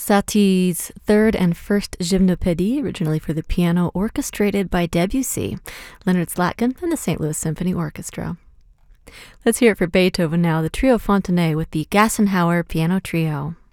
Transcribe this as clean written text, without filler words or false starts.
Satie's third and first Gymnopédie, originally for the piano, orchestrated by Debussy, Leonard Slatkin, and the St. Louis Symphony Orchestra. Let's hear it for Beethoven now, the Trio Fontaine with the Gassenhauer Piano Trio.